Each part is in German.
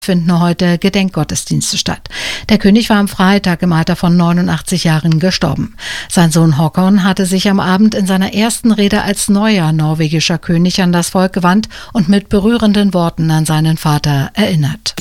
finden heute Gedenkgottesdienste statt. Der König war am Freitag im Alter von 89 Jahren gestorben. Sein Sohn Håkon hatte sich am Abend in seiner ersten Rede als neuer norwegischer König an das Volk gewandt und mit berührenden Worten an seinen Vater erinnert.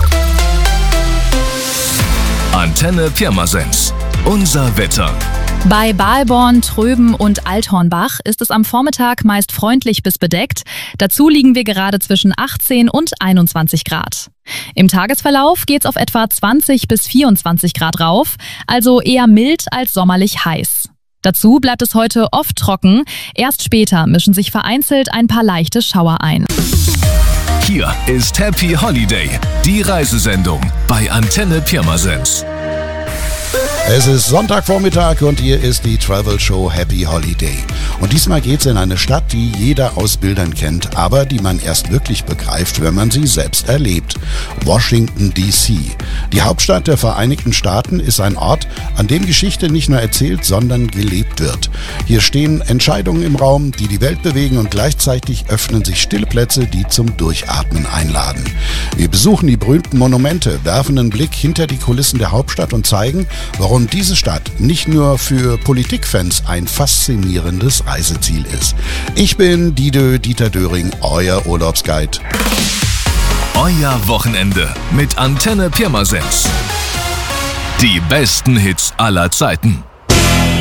Antenne Pirmasens. Unser Wetter. Bei Balborn, Tröben und Althornbach ist es am Vormittag meist freundlich bis bedeckt. Dazu liegen wir gerade zwischen 18 und 21 Grad. Im Tagesverlauf geht's auf etwa 20 bis 24 Grad rauf, also eher mild als sommerlich heiß. Dazu bleibt es heute oft trocken. Erst später mischen sich vereinzelt ein paar leichte Schauer ein. Hier ist Happy Holiday, die Reisesendung bei Antenne Pirmasens. Es ist Sonntagvormittag und hier ist die Travel Show Happy Holiday. Und diesmal geht's in eine Stadt, die jeder aus Bildern kennt, aber die man erst wirklich begreift, wenn man sie selbst erlebt. Washington D.C. Die Hauptstadt der Vereinigten Staaten ist ein Ort, an dem Geschichte nicht nur erzählt, sondern gelebt wird. Hier stehen Entscheidungen im Raum, die die Welt bewegen, und gleichzeitig öffnen sich stille Plätze, die zum Durchatmen einladen. Wir besuchen die berühmten Monumente, werfen einen Blick hinter die Kulissen der Hauptstadt und zeigen, warum diese Stadt nicht nur für Politikfans ein faszinierendes Reiseziel ist. Ich bin Dieter Döring, euer Urlaubsguide. Euer Wochenende mit Antenne Pirmasens. Die besten Hits aller Zeiten.